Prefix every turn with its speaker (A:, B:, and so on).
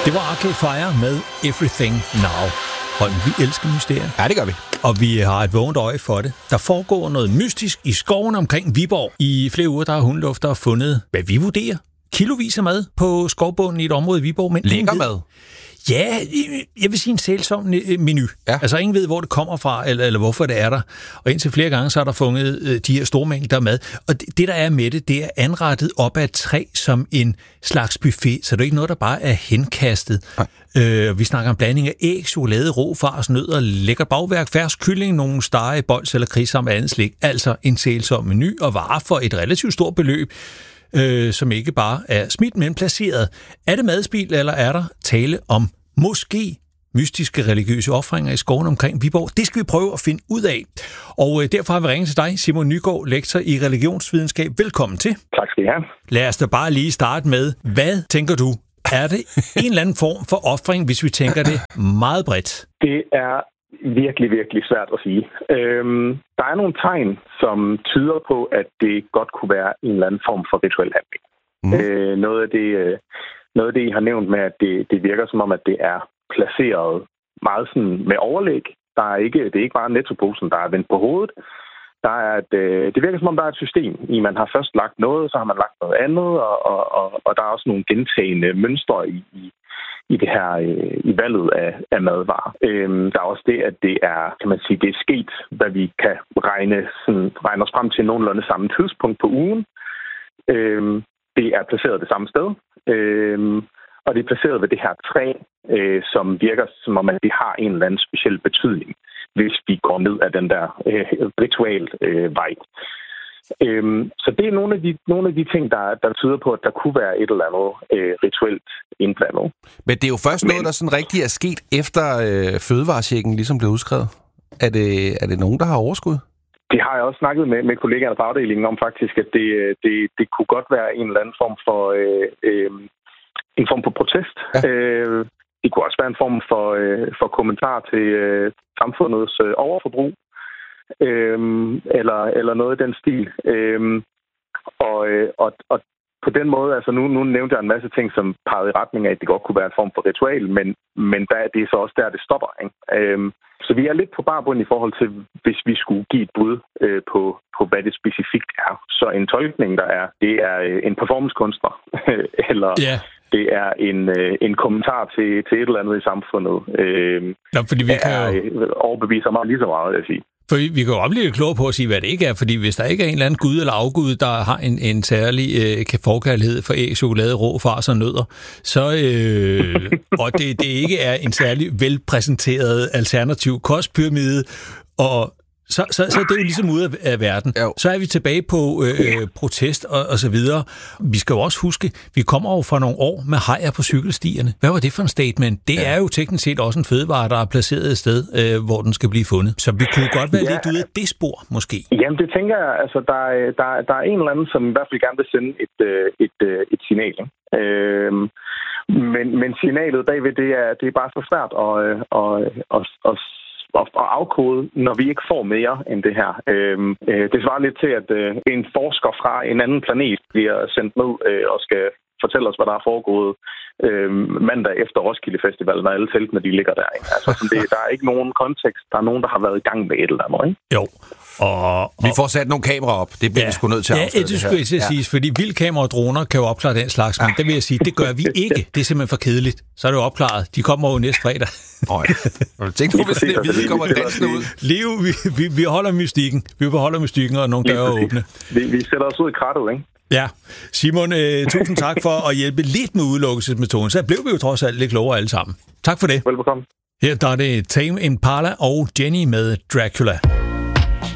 A: Det var Arcade Fire med Everything Now. Holm, vi elsker mysterier.
B: Ja, det gør vi.
A: Og vi har et vågent øje for det. Der foregår noget mystisk i skoven omkring Viborg. I flere uger der har hundeluftere fundet, hvad vi vurderer, kilovis af mad på skovbunden i et område i Viborg. Men
B: lækker mad.
A: Ja, jeg vil sige en sælsom menu. Ja. Altså ingen ved, hvor det kommer fra, eller hvorfor det er der. Og indtil flere gange, så er der fundet de her store mængder mad. Og det, der er med det er anrettet op ad et træ som en slags buffet. Så det er ikke noget, der bare er henkastet. Vi snakker om blanding af æg, chokolade, rå fars, nødder, lækker bagværk, fersk kylling, nogle stege, bols eller kris samt andet slik. Altså en sælsom menu og varer for et relativt stort beløb. Som ikke bare er smidt, men placeret. Er det madspil, eller er der tale om måske mystiske religiøse ofringer i skoven omkring Viborg? Det skal vi prøve at finde ud af. Og derfor har vi ringet til dig, Simon Nygaard, lektor i religionsvidenskab. Velkommen til.
C: Tak skal I have.
A: Lad os da bare lige starte med, hvad tænker du? Er det en eller anden form for ofring, hvis vi tænker det meget bredt?
C: Det er virkelig, virkelig svært at sige. Der er nogle tegn, som tyder på, at det godt kunne være en eller anden form for rituel handling. Noget af det, I har nævnt med, at det virker som om, at det er placeret meget sådan med overlæg. Det er ikke bare nettoposen, der er vendt på hovedet. Det virker som om, der er et system. Man har først lagt noget, så har man lagt noget andet, og der er også nogle gentagende mønstre i det her i valget af madvarer. Der er også det, at det er, kan man sige, det er sket, hvad vi kan regne os frem til nogenlunde samme tidspunkt på ugen. Det er placeret det samme sted, og det er placeret ved det her træ, som virker som om, at det har en eller anden speciel betydning, hvis vi går ned ad den der ritualvej. Så det er nogle af de ting, der tyder på, at der kunne være et eller andet rituelt indblandet.
B: Men det er jo først noget, der sådan rigtig er sket efter fødevarechecken ligesom blev udskrevet. Er det nogen, der har overskud?
C: Det har jeg også snakket med kollegaerne på afdelingen om faktisk, at det kunne godt være en eller anden form for protest. Ja. Det kunne også være en form for kommentar til samfundets overforbrug. Eller noget i den stil. Og på den måde, altså nu nævnte jeg en masse ting, som pegede i retning af, at det godt kunne være en form for ritual, men det er så også der, det stopper. Ikke? Så vi er lidt på barbund i forhold til, hvis vi skulle give et bud på hvad det specifikt er. Så en tolkning, det er en performancekunstner, eller det er en kommentar til et eller andet i samfundet.
A: Fordi vi kan
C: overbeviser mig lige så meget, vil jeg sige.
A: For vi kan jo også blive klogere på at sige, hvad det ikke er, fordi hvis der ikke er en eller anden gud eller afgud, der har en særlig forkærlighed for æg, chokolade, rå fars og nødder, så, og det ikke er en særlig velpræsenteret alternativ kostpyramide, og så er det jo ligesom ude af verden. Jo. Så er vi tilbage på protest og så videre. Vi skal jo også huske, vi kommer jo fra nogle år med hajer på cykelstierne. Hvad var det for en statement? Det er jo teknisk set også en fødevare, der er placeret et sted, hvor den skal blive fundet. Så vi kunne godt være lidt ude af det spor, måske.
C: Jamen, det tænker jeg. Altså, der er en eller anden, som i hvert fald gerne vil sende et signal. Men signalet bagved, det er bare så svært at afkode, når vi ikke får mere end det her. Det svarer lidt til, at en forsker fra en anden planet bliver sendt ned og skal fortælle os, hvad der er foregået mandag efter Roskilde Festival, når alle teltene de ligger der. Ikke? Altså, der er ikke nogen kontekst. Der er nogen, der har været i gang med et eller andet. Ikke?
A: Jo. Og
B: vi får sat nogle kameraer op. Det bliver vi sgu nødt til at afsløre.
A: Ja, det skulle jeg til at sige, fordi vildkamera og droner kan jo opklare den slags, men det vil jeg sige, det gør vi ikke. Det er simpelthen for kedeligt. Så er det jo opklaret. De kommer jo næste fredag.
B: Tænk på, hvis det kommer dansende ud.
A: Leo, vi holder mystikken. Vi beholder mystikken, og nogle døre åbne.
C: Vi sætter os ud i krattet, ikke?
A: Ja. Simon, tusind tak for at hjælpe lidt med udelukkelsesmetoden. Så blev vi jo trods alt lidt klogere alle sammen. Tak for det.
C: Velbekomme.
A: Her der er det Tame Impala og Jenny med Dracula.